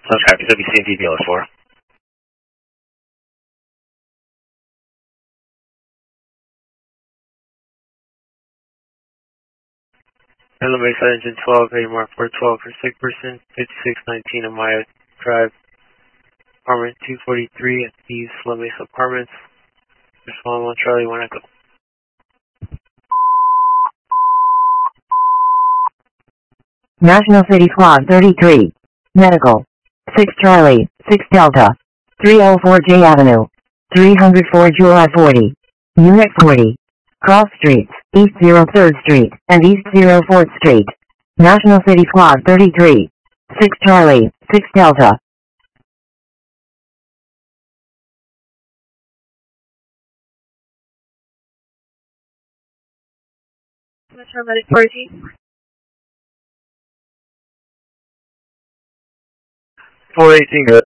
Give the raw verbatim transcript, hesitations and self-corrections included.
Sun traffic, W C M D B L four. Elevator side engine twelve, A Mark four twelve for sick person, fifty-six nineteen Amaya Drive, apartment two forty-three at East La Mesa Apartments. Respond one Charlie, one Echo. National City Squad thirty-three. Medical. six Charlie, six Delta. three oh four J Avenue. three oh four July forty. Unit forty. Cross Streets, East oh third Street, and East oh fourth Street. National City Squad thirty-three. six Charlie, six Delta. Paramedic fourteen. four eighteen, good.